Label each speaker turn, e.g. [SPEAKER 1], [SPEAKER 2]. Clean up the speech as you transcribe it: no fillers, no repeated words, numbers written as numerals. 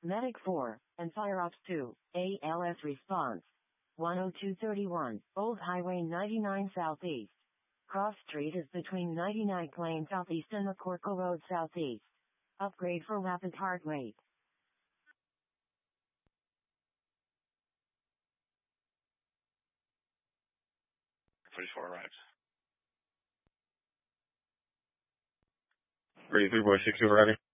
[SPEAKER 1] Medic 4, and Fire Ops 2, ALS response. 10231, Old Highway 99 Southeast. Cross Street is between 99 Lane Southeast and McCorkle Road Southeast. Upgrade for rapid heart rate.
[SPEAKER 2] 34 arrives.
[SPEAKER 3] 33 boy 6 ready.